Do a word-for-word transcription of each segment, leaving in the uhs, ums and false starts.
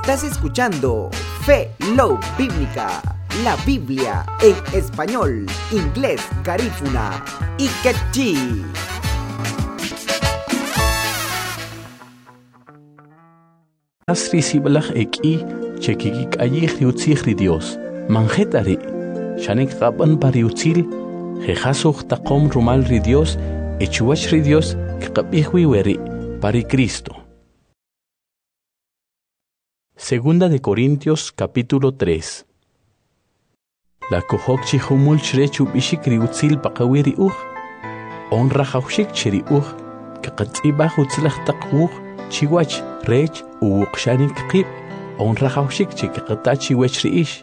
Estás escuchando Fe Love Bíblica, la Biblia en español, inglés, garífuna y quechí. Asri sibalach eki chekikik ayih riutzih Dios. Manjetari shanek qaban pariutzil jejasuj taqom rumal ri Dios echuach ri Dios kqabihwi weri pari Cristo. Segunda de Corintios capítulo tres. La kohok chihumul chrechu bishik riutzil paqawiri uj honra haushik chiri uj kaqatzibah utzlach taqwuj chiwach rech uwuqshanik qib honra haushik chikaqatachi wech riish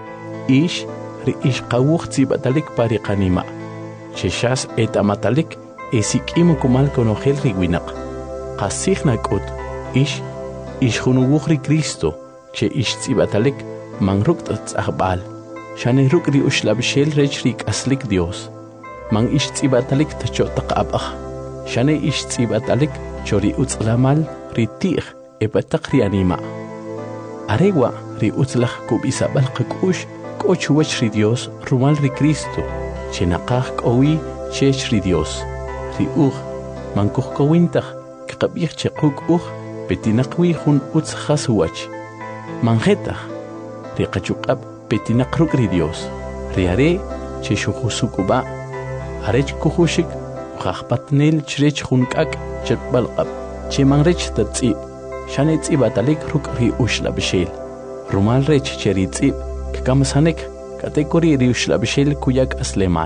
ish riish qawuj tzibatalik pari qanima cheshas etamatalik esikim kumal konojel riwinaq qasij nakut ish ish hunuwuj ri Cristo che ish tzibatalik manruk tzahbal shane ruk ri ushlabshel rech rik aslik Dios man ish tzibatalik tacho taqabah shane ish tzibatalik chori utzlamal ri tih epatak ri anima arewa ri utzlaj kubisabal qakush kochuwach ri Dios rumal ri Cristo che naqaj kowi chech ri Dios ri uj man kuj kowintaq kaqabih che quk uj petinaqwi jun utzjas wach manjetaq ri qachuqab petinaq ruk ri Dios ri are che shujusukuba arech kujushik qajpatnel chrech jun k'ak chetbalqab che manrech tatzib shane tzibatalik ruk ri ushlabshel rumal rech che ri tzib kkamsanek katekori ri ushlabshel kuyak aslemal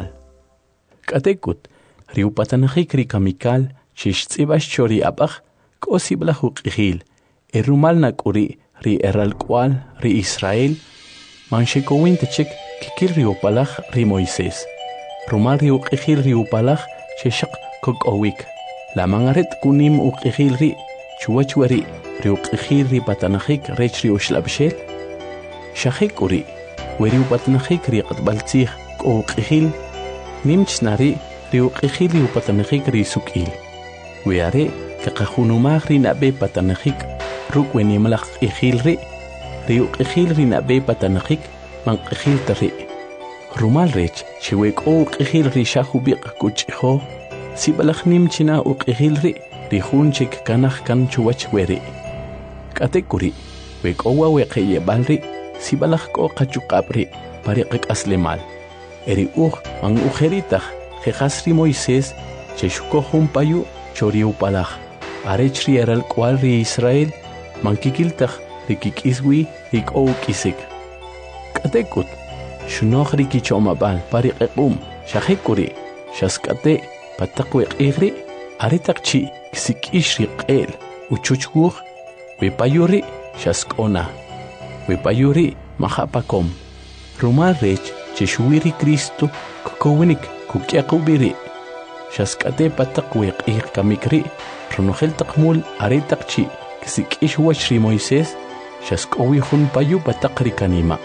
katekut ri upatanajik ri kamikal chish tzibash chori abaj kosibla huqihil erumal nakuri ri eralkwal ri Israel manshekowin techik kikil ri upalaj ri Moisés rumal ri uqihil ri upalaj cheshaq kokowik la mangaret kunim uqihil ri chuwachwari ri uqihil ri patanajik rech ri ushlabshel shahikuri weri upatanajik ri qatbaltzij uqihil nimchnari ri uqihil ri upatanajik ri sukil weare kaqahunumaj ri nabe patanajik ruk wenimlaq ihil ri ri uqihil ri nabe patanajik manqihil tari rumal rech chiwek uqihil ri shahubiq kuchho sibalaj nimchina uqihil ri ri junchik kanaj kan chuwach weri katekuri wek owa weqeye balri sibalaj ko qachuqabri pariqik aslemal eri uj man ujeritaj jejas ri Moisés cheshuko jumpayu chori upalaj arech ri eral kwal ri Israel mankikiltaj ri kikiswi rik ou kisik katekut shunoj ri kichomabal pariqequm shahikuri shaskate pataqwe qigri aritaqchi kisikish ri qel uchuchguj wipayuri shaskona wipayuri mahapakom rumal rech cheshuwiri Cristo kokowinik kukyaqubiri shaskate pataqwe qig kamikri runojel taqmul aritaqchi kisikish wach ri Moisés shaskowi jun payu pataqri kanima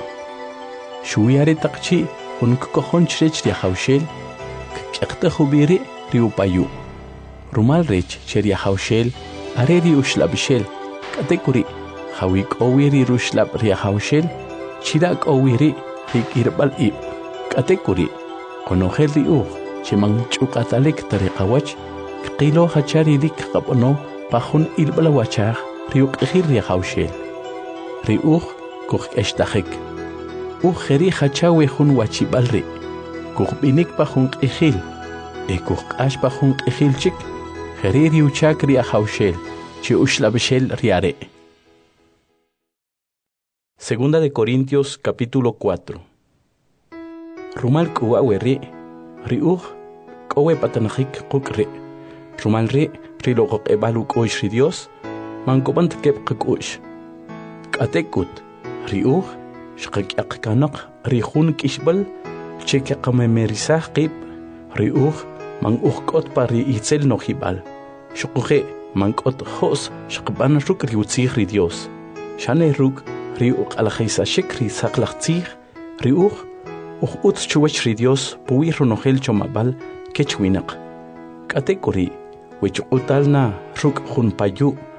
shuwi aritaqchi jun kokojon chrech ri hawshel kyaqtajubiri ri upayu rumal rech cherya hawshel are ri ushlabshel katekuri hawi kowi ri rushlab ri hawshel chira kowi ri ri kirbal ib katekuri konojel ri uj chimang chukatalik tariqawach qilo hachari lik qabno pajun ilbala wachaj ri uqihil ri hawshel ri uj kuj eshtajik uj kheri hachawi jun wachibal ri kuj binik pajun qihil e kuj q'ax pajun qihil chik kheri ri uchak ri hawshel chi ushlabshel ri are. Segunda de Corintios capítulo cuatro. Rumal kuwawe ri ri uj kowe patanajik qukri rumal ri ri loqoq ebalu koish ri Dios mankobant kep qakush katekut ri uj shqaqaq kanaq ri jun kishbal cheke qamemerisaj qib ri uj man uj kot pari itzel nojibal shuquje man kot jos shqban ruk ri utzij ri Dios shane ruk ri uq alajisa shikri saqlaqtzij ri uj uj utz chuwach ri Dios puwi runojel chomabal kechwinaq katekuri wichuqtalna ruk jun payu